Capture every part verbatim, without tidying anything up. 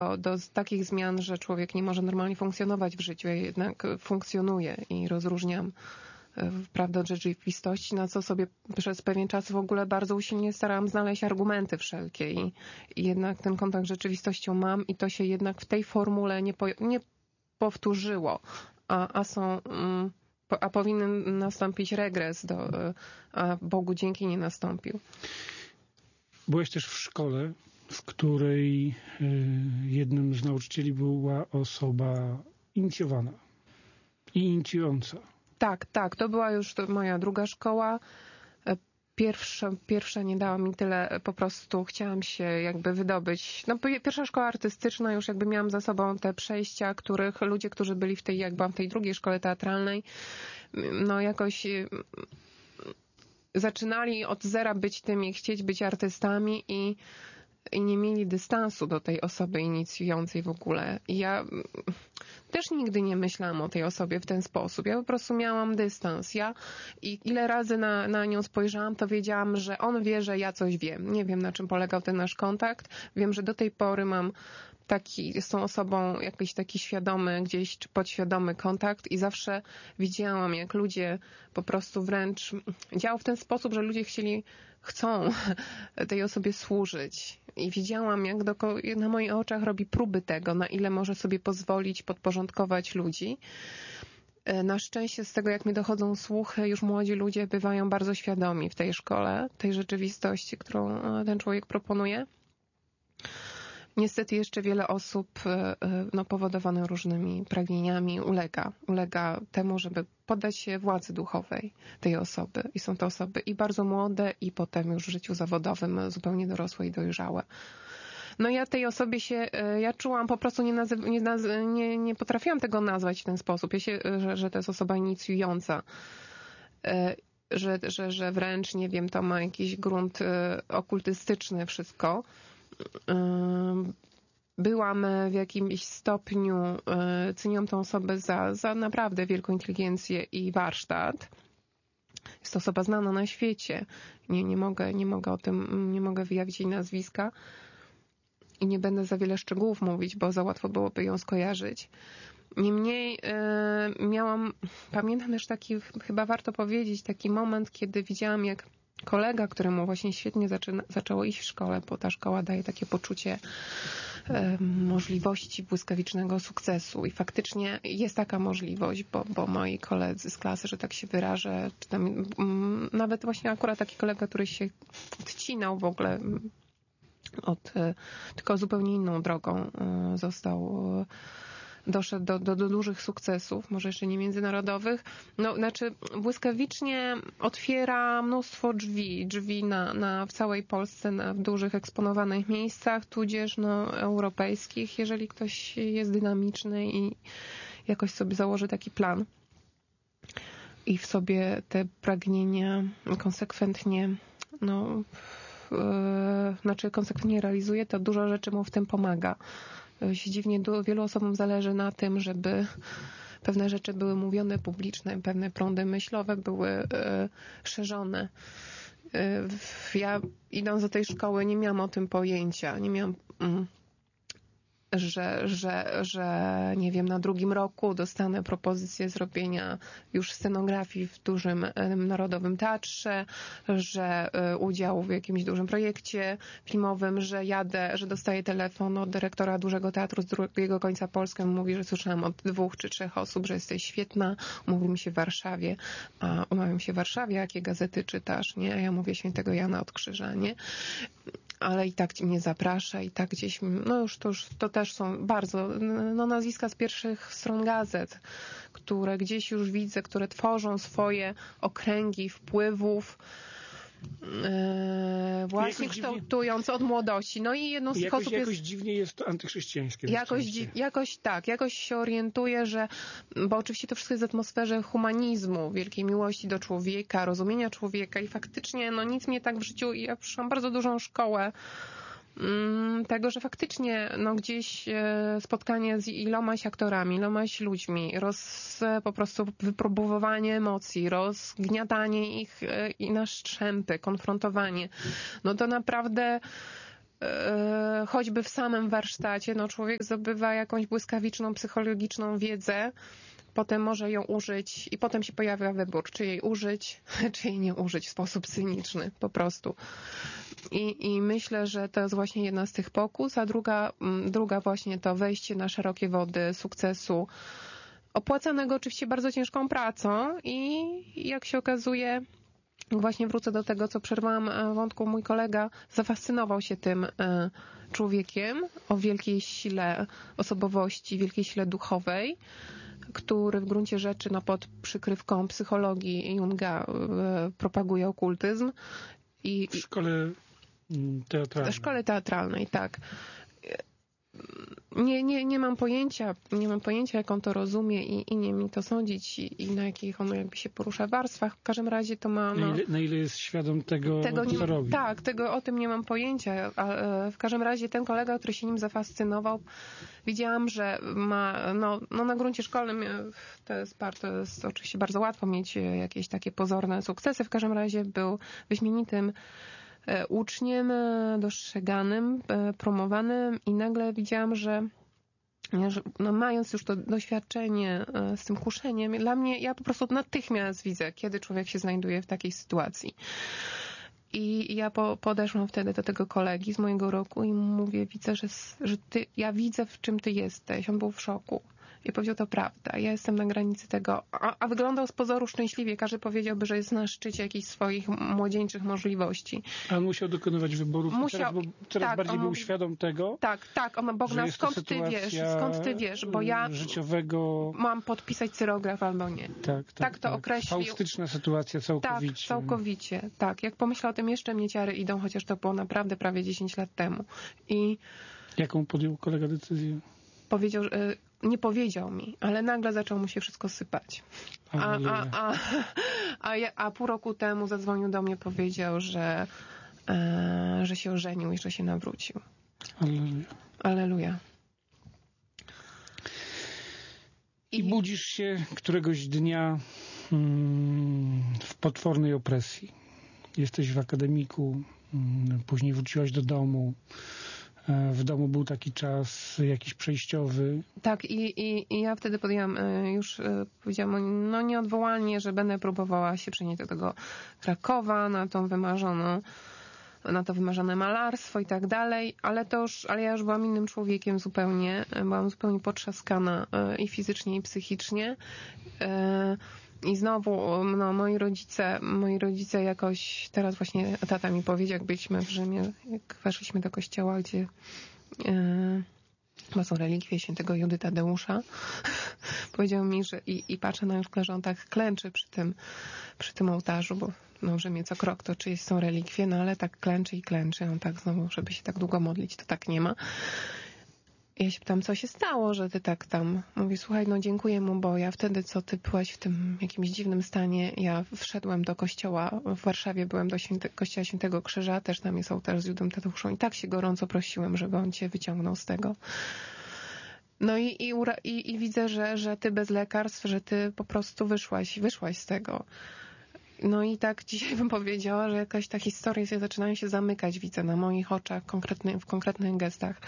do, do takich zmian, że człowiek nie może normalnie funkcjonować w życiu. Ja jednak funkcjonuję i rozróżniam prawdę od rzeczywistości, na co sobie przez pewien czas w ogóle bardzo usilnie starałam znaleźć argumenty wszelkie i, i jednak ten kontakt z rzeczywistością mam i to się jednak w tej formule nie, po, nie powtórzyło, a, a są... Mm, a powinien nastąpić regres, do, a Bogu dzięki nie nastąpił. Byłeś też w szkole, w której jednym z nauczycieli była osoba inicjowana i inicjująca. Tak, tak. To była już moja druga szkoła. Pierwsza, pierwsza nie dała mi tyle, po prostu chciałam się jakby wydobyć. No, pierwsza szkoła artystyczna, już jakby miałam za sobą te przejścia, których ludzie, którzy byli w tej, jak byłam w tej drugiej szkole teatralnej, no jakoś zaczynali od zera być tymi, chcieć być artystami i i nie mieli dystansu do tej osoby inicjującej w ogóle. I ja też nigdy nie myślałam o tej osobie w ten sposób. Ja po prostu miałam dystans. Ja i ile razy na, na nią spojrzałam, to wiedziałam, że on wie, że ja coś wiem. Nie wiem, na czym polegał ten nasz kontakt. Wiem, że do tej pory mam taki, z tą osobą jakiś taki świadomy, gdzieś czy podświadomy kontakt i zawsze widziałam, jak ludzie po prostu wręcz działał w ten sposób, że ludzie chcieli, chcą tej osobie służyć. I widziałam, jak do, na moich oczach robi próby tego, na ile może sobie pozwolić podporządkować ludzi. Na szczęście z tego, jak mi dochodzą słuchy, już młodzi ludzie bywają bardzo świadomi w tej szkole, tej rzeczywistości, którą ten człowiek proponuje. Niestety jeszcze wiele osób no, powodowane różnymi pragnieniami ulega. Ulega temu, żeby poddać się władzy duchowej tej osoby. I są to osoby i bardzo młode, i potem już w życiu zawodowym zupełnie dorosłe i dojrzałe. No ja tej osobie się, ja czułam po prostu, nie, nazy- nie, naz- nie, nie potrafiłam tego nazwać w ten sposób, ja się, że, że to jest osoba inicjująca. Że, że, że wręcz, nie wiem, to ma jakiś grunt okultystyczny wszystko. Byłam w jakimś stopniu, ceniłam tą osobę za, za naprawdę wielką inteligencję i warsztat. Jest to osoba znana na świecie. Nie, nie mogę, nie mogę o tym, nie mogę wyjawić jej nazwiska i nie będę za wiele szczegółów mówić, bo za łatwo byłoby ją skojarzyć. Niemniej yy, miałam, pamiętam też taki, chyba warto powiedzieć, taki moment, kiedy widziałam, jak kolega, któremu właśnie świetnie zaczyna, zaczęło iść w szkole, bo ta szkoła daje takie poczucie e, możliwości błyskawicznego sukcesu i faktycznie jest taka możliwość, bo, bo moi koledzy z klasy, że tak się wyrażę, czy tam, m, nawet właśnie akurat taki kolega, który się odcinał w ogóle od, e, tylko zupełnie inną drogą e, został e, doszedł do, do, do dużych sukcesów, może jeszcze nie międzynarodowych. No, znaczy błyskawicznie otwiera mnóstwo drzwi, drzwi na, na w całej Polsce, na, w dużych eksponowanych miejscach, tudzież no, europejskich, jeżeli ktoś jest dynamiczny i jakoś sobie założy taki plan i w sobie te pragnienia konsekwentnie no, yy, znaczy konsekwentnie realizuje, to dużo rzeczy mu w tym pomaga. Się dziwnie wielu osobom zależy na tym, żeby pewne rzeczy były mówione publiczne, pewne prądy myślowe były y, szerzone. Y, ja idąc do tej szkoły nie miałam o tym pojęcia. Nie miałam, mm, że, że, że nie wiem, na drugim roku dostanę propozycję zrobienia już scenografii w dużym Narodowym Teatrze, że udział w jakimś dużym projekcie filmowym, że jadę, że dostaję telefon od dyrektora dużego teatru z drugiego końca Polski. On mówi, że słyszałam od dwóch czy trzech osób, że jesteś świetna. Umówimy się w Warszawie. A umawiam się w Warszawie, jakie gazety czytasz, nie? A ja mówię Świętego Jana od Krzyża, nie? Ale i tak mnie zaprasza, i tak gdzieś, no już to, już, to też są bardzo, no nazwiska z pierwszych stron gazet, które gdzieś już widzę, które tworzą swoje okręgi wpływów, Yy, właśnie kształtując dziwnie, od młodości. No i jedną z tych jakoś, osób jakoś jest... dziwnie jest to antychrześcijańskie. Jakoś, jakoś tak, jakoś się orientuję, że, bo oczywiście to wszystko jest w atmosferze humanizmu, wielkiej miłości do człowieka, rozumienia człowieka i faktycznie, no nic mnie tak w życiu, ja przyszłam bardzo dużą szkołę tego, że faktycznie no gdzieś spotkanie z ilomaś aktorami, ilomaś ludźmi, roz, po prostu wypróbowanie emocji, rozgniatanie ich i na strzępy, konfrontowanie, no to naprawdę e, choćby w samym warsztacie, no człowiek zdobywa jakąś błyskawiczną, psychologiczną wiedzę, potem może ją użyć i potem się pojawia wybór, czy jej użyć, czy jej nie użyć w sposób cyniczny po prostu. I, i myślę, że to jest właśnie jedna z tych pokus, a druga, druga właśnie to wejście na szerokie wody sukcesu, opłacanego oczywiście bardzo ciężką pracą i jak się okazuje, właśnie wrócę do tego, co przerwałam wątku, mój kolega zafascynował się tym człowiekiem o wielkiej sile osobowości, wielkiej sile duchowej, który w gruncie rzeczy no, pod przykrywką psychologii Junga propaguje okultyzm. I, w szkole teatralnej. W szkole teatralnej, tak. Nie, nie, nie mam pojęcia, nie mam pojęcia, jak on to rozumie i, i nie mi to sądzić i, i na jakich on jakby się porusza warstwach. W każdym razie to ma... No, na, ile, na ile jest świadom tego, tego co nie, robi. Tak, tego, o tym nie mam pojęcia. A, w każdym razie ten kolega, który się nim zafascynował, widziałam, że ma, no, no na gruncie szkolnym to jest, to jest oczywiście bardzo łatwo mieć jakieś takie pozorne sukcesy. W każdym razie był wyśmienitym uczniem, dostrzeganym, promowanym i nagle widziałam, że, że no mając już to doświadczenie z tym kuszeniem, dla mnie, ja po prostu natychmiast widzę, kiedy człowiek się znajduje w takiej sytuacji. I ja po, podeszłam wtedy do tego kolegi z mojego roku i mówię, widzę, że, że ty, ja widzę, w czym ty jesteś. On był w szoku. I powiedział, to prawda, ja jestem na granicy tego, a, a wyglądał z pozoru szczęśliwie, każdy powiedziałby, że jest na szczycie jakichś swoich młodzieńczych możliwości. A on musiał dokonywać wyborów, musiał, teraz, bo coraz tak, bardziej był mówi, świadom tego, tak, tak, on Bogna, skąd ty wiesz, skąd ty wiesz, bo ja życiowego... mam podpisać cyrograf albo nie. Tak, tak, tak to tak. określił. Faustyczna sytuacja całkowicie. Tak, całkowicie, tak. Jak pomyślę o tym, jeszcze mnie ciary idą, chociaż to było naprawdę prawie dziesięć lat temu. I jaką podjął kolega decyzję? Powiedział, że nie powiedział mi, ale nagle zaczęło mu się wszystko sypać. A, a, a, a, ja, a pół roku temu zadzwonił do mnie, powiedział, że, e, że się ożenił i że się nawrócił. Alleluja. Alleluja. I, I budzisz się któregoś dnia hmm, w potwornej opresji. Jesteś w akademiku, hmm, później wróciłaś do domu. W domu był taki czas jakiś przejściowy. Tak, i, i, i ja wtedy podjęłam, już powiedziałam, no nieodwołalnie, że będę próbowała się przenieść do tego Krakowa, na tą wymarzoną, na to wymarzone malarstwo i tak dalej, ale to już, ale ja już byłam innym człowiekiem zupełnie, byłam zupełnie potrzaskana i fizycznie, i psychicznie. I znowu, no, moi rodzice, moi rodzice jakoś, teraz właśnie tata mi powiedział, jak byliśmy w Rzymie, jak weszliśmy do kościoła, gdzie yy, są relikwie świętego Judy Tadeusza, powiedział mi, że i, i patrzę na już, że on tak klęczy przy tym, przy tym ołtarzu, bo no, w Rzymie co krok to czyjeś są relikwie, no ale tak klęczy i klęczy, on tak znowu, żeby się tak długo modlić, to tak nie ma. Ja się pytam, co się stało, że ty tak tam... Mówi, słuchaj, no dziękuję mu, bo ja wtedy, co ty byłaś w tym jakimś dziwnym stanie, ja wszedłem do kościoła, w Warszawie byłem do święte, kościoła Świętego Krzyża, też tam jest ołtarz z Judą Tadeuszą i tak się gorąco prosiłem, żeby on cię wyciągnął z tego. No i, i, i, i widzę, że, że ty bez lekarstw, że ty po prostu wyszłaś, wyszłaś z tego. No i tak dzisiaj bym powiedziała, że jakaś ta historia się zaczynają się zamykać, widzę na moich oczach, konkretny, w konkretnych gestach.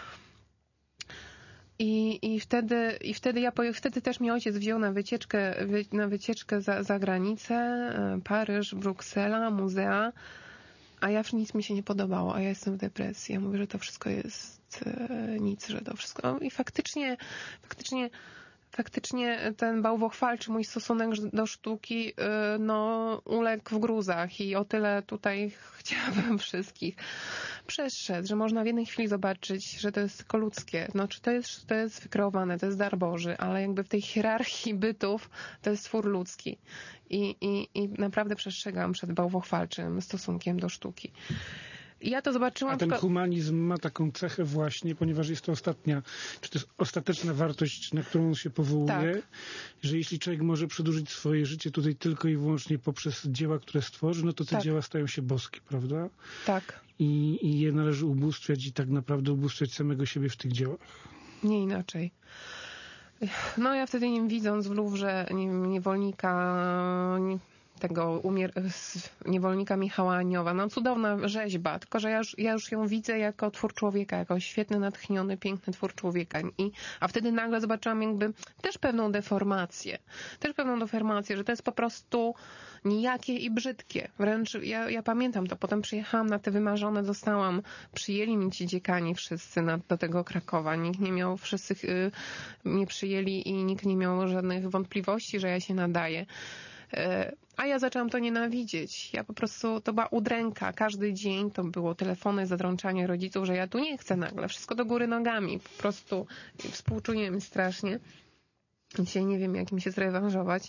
I, i, wtedy, i wtedy ja wtedy też mnie ojciec wziął na wycieczkę, wy, na wycieczkę za, za granicę, Paryż, Bruksela, muzea, a ja nic mi się nie podobało, a ja jestem w depresji. Ja mówię, że to wszystko jest e, nic, że to wszystko... I faktycznie, faktycznie, faktycznie ten bałwochwalczy mój stosunek do sztuki e, no, uległ w gruzach i o tyle tutaj chciałabym wszystkich przestrzec, że można w jednej chwili zobaczyć, że to jest tylko ludzkie. Znaczy to jest, to jest wykreowane, to jest dar Boży, ale jakby w tej hierarchii bytów to jest twór ludzki. I, i, i naprawdę przestrzegam przed bałwochwalczym stosunkiem do sztuki. I ja to zobaczyłam... A ten tylko... humanizm ma taką cechę właśnie, ponieważ jest to ostatnia, czy to jest ostateczna wartość, na którą on się powołuje, tak. Że jeśli człowiek może przedłużyć swoje życie tutaj tylko i wyłącznie poprzez dzieła, które stworzy, no to te tak. dzieła stają się boskie, prawda? Tak. I, I je należy ubóstwiać i tak naprawdę ubóstwiać samego siebie w tych dziełach. Nie inaczej. No ja wtedy nim widząc w Luwrze nie, niewolnika, nie, tego umier- z niewolnika Michała Anioła. No cudowna rzeźba, tylko że ja już, ja już ją widzę jako twór człowieka, jako świetny, natchniony, piękny twór człowieka. I, a wtedy nagle zobaczyłam jakby też pewną deformację. Też pewną deformację, że to jest po prostu nijakie i brzydkie. Wręcz ja, ja pamiętam to. Potem przyjechałam na te wymarzone, dostałam, przyjęli mi ci dziekani wszyscy na, do tego Krakowa. Nikt nie miał, wszyscy y, mnie przyjęli i nikt nie miał żadnych wątpliwości, że ja się nadaję. A ja zaczęłam to nienawidzieć. Ja po prostu, to była udręka. Każdy dzień to było telefony, zadrączanie rodziców, że ja tu nie chcę nagle. Wszystko do góry nogami. Po prostu współczuję mi strasznie. Dzisiaj nie wiem, jak mi się zrewanżować.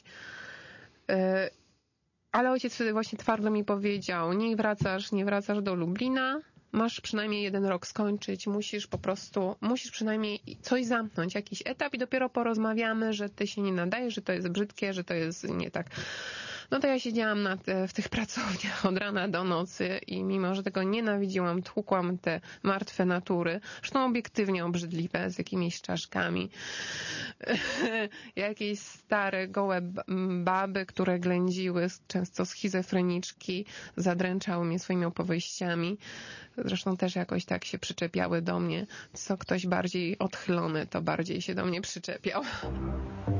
Ale ojciec wtedy właśnie twardo mi powiedział, nie wracasz, nie wracasz do Lublina. Masz przynajmniej jeden rok skończyć, musisz po prostu, musisz przynajmniej coś zamknąć, jakiś etap i dopiero porozmawiamy, że ty się nie nadajesz, że to jest brzydkie, że to jest nie tak. No to ja siedziałam na te, w tych pracowniach od rana do nocy i mimo, że tego nienawidziłam, tłukłam te martwe natury, zresztą obiektywnie obrzydliwe, z jakimiś czaszkami. Jakieś stare, gołe baby, które ględziły, często schizofreniczki, zadręczały mnie swoimi opowieściami. Zresztą też jakoś tak się przyczepiały do mnie. Co ktoś bardziej odchylony, to bardziej się do mnie przyczepiał.